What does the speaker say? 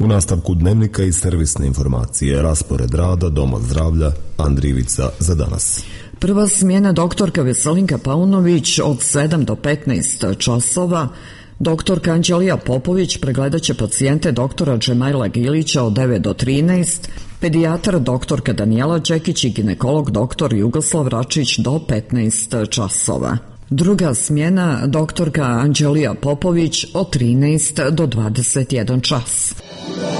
nastavku dnevnika i servisne informacije, raspored rada Doma zdravlja Andrijevica za danas. Prva smjena doktorka Veselinka Paunović od 7 do 15 časova. Doktorka Anđelija Popović pregledat će pacijente doktora Džemajla Gilića od 9 do 13, pedijatar doktorka Danijela Đekić i ginekolog doktor Jugoslav Račić do 15 časova. Druga smjena doktorka Anđelija Popović od 13 do 21 čas.